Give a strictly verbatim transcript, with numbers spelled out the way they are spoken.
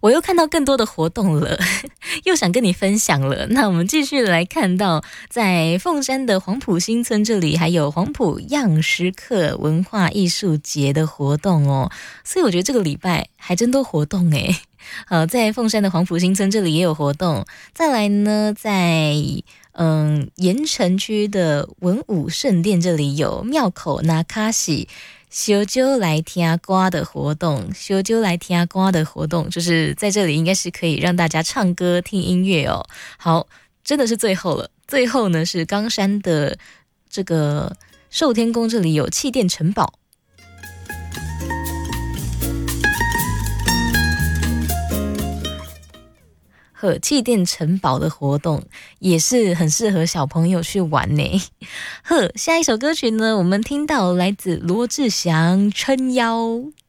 我又看到更多的活动了，又想跟你分享了。那我们继续来看到，在凤山的黄埔新村这里，还有黄埔样师课文化艺术节的活动哦。所以我觉得这个礼拜还真多活动诶。好，在凤山的黄埔新村这里也有活动。再来呢，在嗯盐城区的文武圣殿这里有庙口那卡西。小酒来听歌的活动，小酒来听歌的活动，就是在这里应该是可以让大家唱歌听音乐哦。好，真的是最后了，最后呢是冈山的这个寿天宫这里有气垫城堡。和气垫城堡的活动也是很适合小朋友去玩呢。呵，下一首歌曲呢，我们听到来自罗志祥撑腰。